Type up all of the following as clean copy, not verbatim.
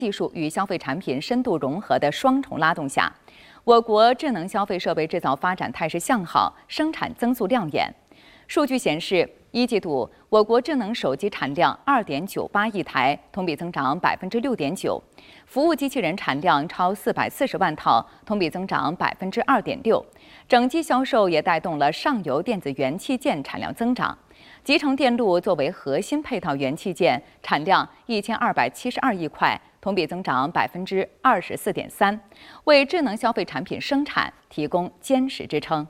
技术与消费产品深度融合的双重拉动下，我国智能消费设备制造发展态势向好，生产增速亮眼。数据显示，一季度我国智能手机产量2.98亿台，同比增长6.9%；服务机器人产量超440万套，同比增长2.6%。整机销售也带动了上游电子元器件产量增长。集成电路作为核心配套元器件，产量1272亿块，同比增长24.3%，为智能消费产品生产提供坚实支撑。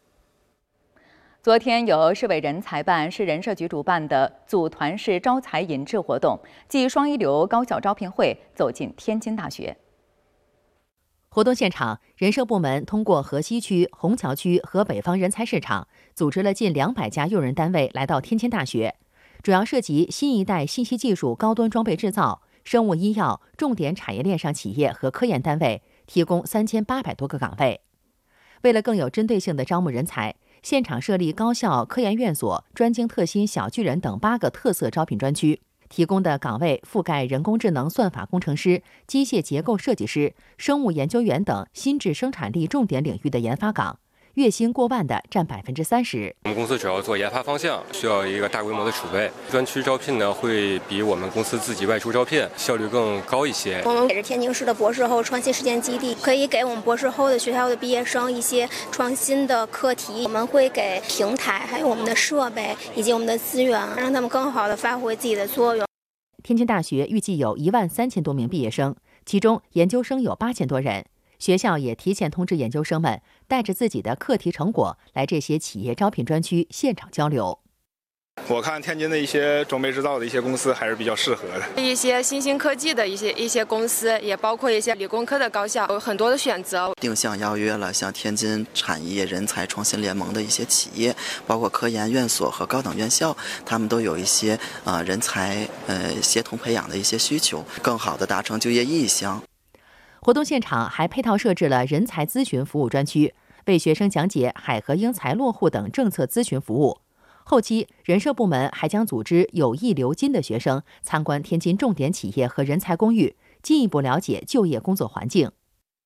昨天，由市委人才办、市人社局主办的组团式招才引智活动暨双一流高校招聘会走进天津大学。 活动现场，人社部门通过河西区、虹桥区和北方人才市场，组织了近200家用人单位来到天津大学，主要涉及新一代信息技术高端装备制造、生物医药重点产业链上企业和科研单位，提供3800多个岗位。为了更有针对性地招募人才，现场设立高校科研院所、专精特新小巨人等8个特色招聘专区，提供的岗位覆盖人工智能算法工程师、机械结构设计师、生物研究员等新质生产力重点领域的研发岗，月薪过万的占30%。 我们公司主要做研发方向，需要一个大规模的储备。专区招聘呢，会比我们公司自己外出招聘效率更高一些。 我们也是天津市的博士后创新实践基地，可以给我们博士后的学校的毕业生一些创新的课题。我们会给平台，还有我们的设备以及我们的资源，让他们更好地发挥自己的作用。 天津大学预计有13000多名毕业生，其中研究生有8000多人。学校也提前通知研究生们，带着自己的课题成果来这些企业招聘专区现场交流。 我看天津的一些装备制造的一些公司还是比较适合的， 一些新兴科技的一些公司，也包括一些理工科的高校，有很多的选择。 定向邀约了像天津产业人才创新联盟的一些企业，包括科研院所和高等院校，他们都有一些人才协同培养的一些需求，更好的达成就业意向。 活动现场还配套设置了人才咨询服务专区，为学生讲解海河英才落户等政策咨询服务。后期，人社部门还将组织有意留京的学生参观天津重点企业和人才公寓，进一步了解就业工作环境。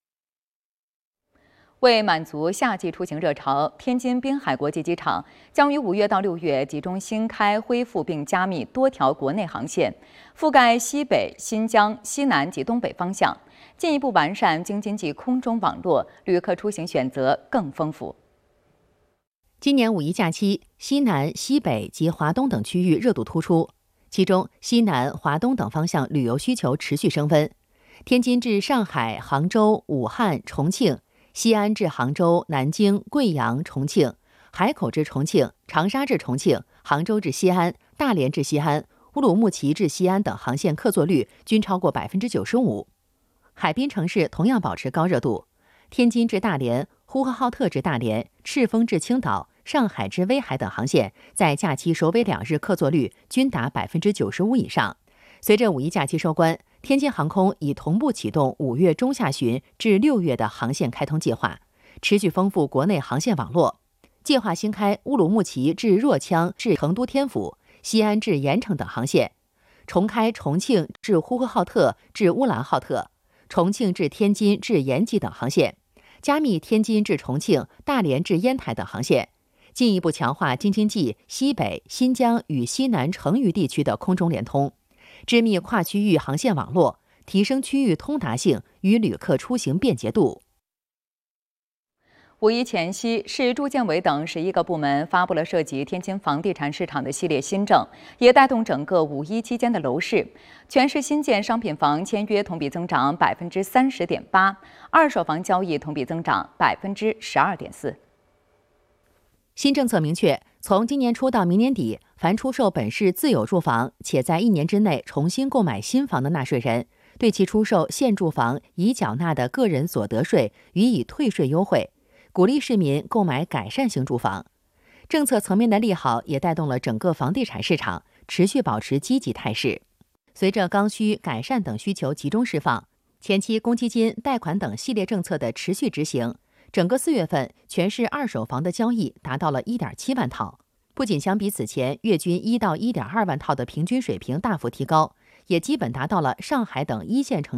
为满足夏季出行热潮，天津滨海国际机场将于5月到6月集中新开、恢复并加密多条国内航线，覆盖西北、新疆、西南及东北方向，进一步完善京津冀空中网络，旅客出行选择更丰富。 今年5一假期，西南、西北及华东等区域热度突出，其中西南、华东等方向旅游需求持续升温。天津至上海、杭州、武汉、重庆；西安至杭州、南京、贵阳、重庆；海口至重庆、长沙至重庆、杭州至西安、大连至西安、乌鲁木齐至西安等航线客座率均超过95%。海滨城市同样保持高热度，天津至大连、呼和浩特至大连、赤峰至青岛、上海至威海等航线在假期首尾2日客座率均达95%以上。随着5一假期收官，天津航空已同步启动5月中下旬至6月的航线开通计划，持续丰富国内航线网络。计划新开乌鲁木齐至若羌至成都天府、西安至盐城等航线，重开重庆至呼和浩特至乌兰浩特、重庆至天津至延吉等航线，加密天津至重庆、大连至烟台等航线，进一步强化京津冀、西北、新疆与西南成渝地区的空中联通，织密跨区域航线网络，提升区域通达性与旅客出行便捷度。 5一前夕，市住建委等11个部门发布了涉及天津房地产市场的系列新政，也带动整个5一期间的楼市。全市新建商品房签约同比增长30.8%，二手房交易同比增长12.4%。 新政策明确，从今年初到明年底，凡出售本市自有住房且在1年之内重新购买新房的纳税人，对其出售现住房已缴纳的个人所得税予以退税优惠，鼓励市民购买改善型住房。政策层面的利好也带动了整个房地产市场持续保持积极态势。随着刚需、改善等需求集中释放，前期公积金、贷款等系列政策的持续执行，整个4月份全市二手房的交易达到了1.7万套，不仅相比此前月均1到1.2万套的平均水平大幅提高，也基本达到了上海等1线城